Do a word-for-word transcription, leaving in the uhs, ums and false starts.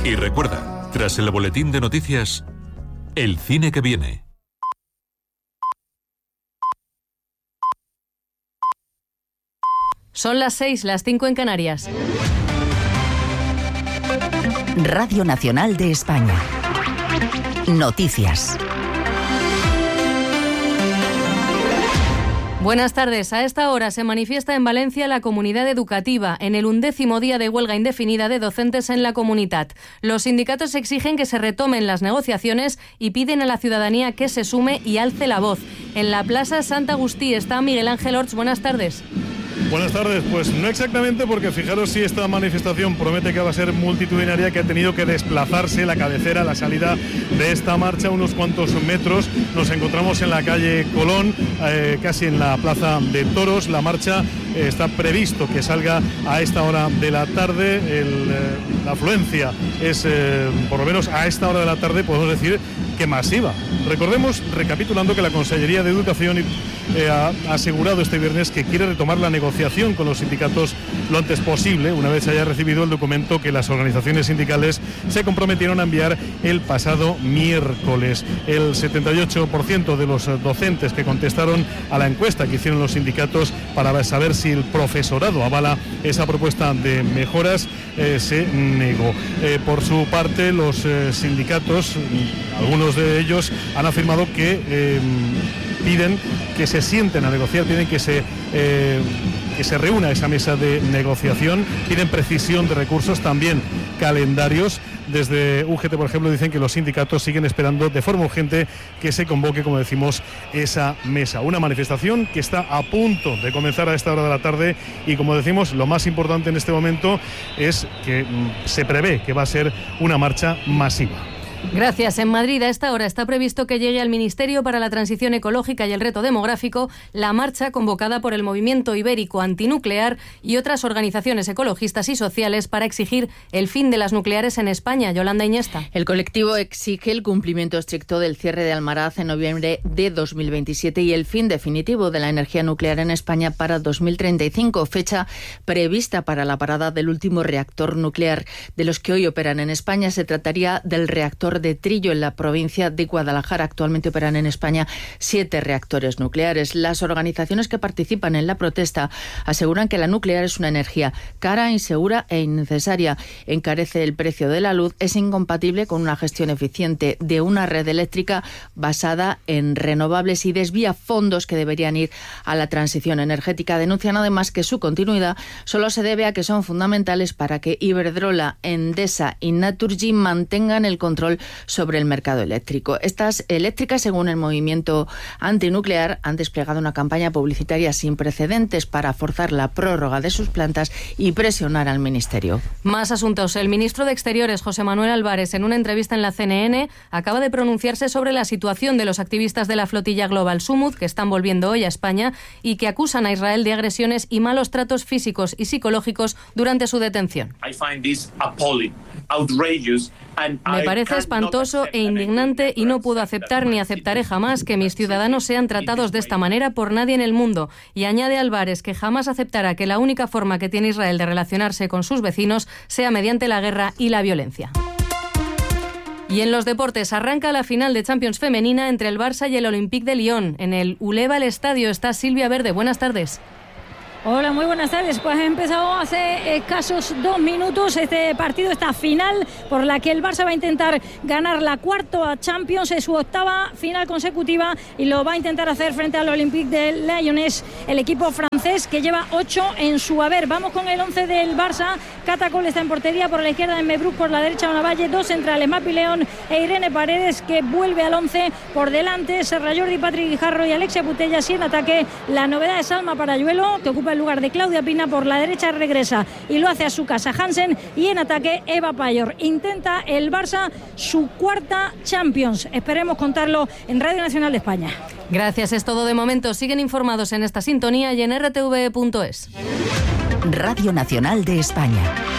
Y recuerda, tras el boletín de noticias, el cine que viene. Son las seis, las cinco en Canarias. Radio Nacional de España. Noticias. Buenas tardes. A esta hora se manifiesta en Valencia la comunidad educativa en el undécimo día de huelga indefinida de docentes en la comunidad. Los sindicatos exigen que se retomen las negociaciones y piden a la ciudadanía que se sume y alce la voz. En la Plaza Sant Agustí está Miguel Ángel Orts. Buenas tardes. Buenas tardes, pues no exactamente, porque fijaros si esta manifestación promete que va a ser multitudinaria, que ha tenido que desplazarse la cabecera, la salida de esta marcha unos cuantos metros. Nos encontramos en la calle Colón, eh, casi en la plaza de Toros. La marcha eh, está previsto que salga a esta hora de la tarde. El, eh, la afluencia es, eh, por lo menos a esta hora de la tarde, podemos decir que masiva. Recordemos, recapitulando, que la Consellería de Educación eh, ha asegurado este viernes que quiere retomar la negociación con los sindicatos lo antes posible, una vez haya recibido el documento que las organizaciones sindicales se comprometieron a enviar el pasado miércoles. El setenta y ocho por ciento de los docentes que contestaron a la encuesta que hicieron los sindicatos para saber si el profesorado avala esa propuesta de mejoras eh, se negó. Eh, por su parte, los eh, sindicatos, algunos de ellos, han afirmado que eh, piden que se sienten a negociar, piden que se eh, que se reúna esa mesa de negociación, piden precisión de recursos, también calendarios. Desde U G T, por ejemplo, dicen que los sindicatos siguen esperando de forma urgente que se convoque, como decimos, esa mesa. Una manifestación que está a punto de comenzar a esta hora de la tarde y, como decimos, lo más importante en este momento es que mm, se prevé que va a ser una marcha masiva. Gracias. En Madrid a esta hora está previsto que llegue al Ministerio para la Transición Ecológica y el Reto Demográfico la marcha convocada por el Movimiento Ibérico Antinuclear y otras organizaciones ecologistas y sociales para exigir el fin de las nucleares en España. Yolanda Iñesta. El colectivo exige el cumplimiento estricto del cierre de Almaraz en noviembre de dos mil veintisiete y el fin definitivo de la energía nuclear en España para dos mil treinta y cinco, fecha prevista para la parada del último reactor nuclear. De los que hoy operan en España, se trataría del reactor de Trillo en la provincia de Guadalajara. Actualmente operan en España siete reactores nucleares. Las organizaciones que participan en la protesta aseguran que la nuclear es una energía cara, insegura e innecesaria. Encarece el precio de la luz, es incompatible con una gestión eficiente de una red eléctrica basada en renovables y desvía fondos que deberían ir a la transición energética. Denuncian además que su continuidad solo se debe a que son fundamentales para que Iberdrola, Endesa y Naturgy mantengan el control sobre el mercado eléctrico. Estas eléctricas, según el movimiento antinuclear, han desplegado una campaña publicitaria sin precedentes para forzar la prórroga de sus plantas y presionar al Ministerio. Más asuntos. El ministro de Exteriores, José Manuel Álvarez, en una entrevista en la C N N, acaba de pronunciarse sobre la situación de los activistas de la flotilla Global Sumud, que están volviendo hoy a España y que acusan a Israel de agresiones y malos tratos físicos y psicológicos durante su detención. I find this appalling, outrageous. Me parece espantoso e indignante y no puedo aceptar ni aceptaré jamás que mis ciudadanos sean tratados de esta manera por nadie en el mundo. Y añade Álvarez que jamás aceptará que la única forma que tiene Israel de relacionarse con sus vecinos sea mediante la guerra y la violencia. Y en los deportes arranca la final de Champions femenina entre el Barça y el Olympique de Lyon. En el Uleva Estadio está Silvia Verde. Buenas tardes. Hola, muy buenas tardes. Pues ha empezado hace escasos dos minutos este partido, esta final por la que el Barça va a intentar ganar la cuarta Champions, es su octava final consecutiva y lo va a intentar hacer frente al Olympique de Lyonnais, el equipo francés que lleva ocho en su haber. Vamos con el once del Barça. Catacol está en portería, por la izquierda Mebrook, por la derecha Onavalle, dos centrales, Mapi León e Irene Paredes, que vuelve al once. Por delante Serra Jordi, Patrick Guijarro y Alexia Putellas, y en ataque la novedad es Alma Parayuelo, que ocupa el lugar de Claudia Pina. Por la derecha regresa y lo hace a su casa Hansen, y en ataque Eva Payor. Intenta el Barça su cuarta Champions. Esperemos contarlo en Radio Nacional de España. Gracias, es todo de momento. Siguen informados en esta sintonía y en r t v punto es. Radio Nacional de España.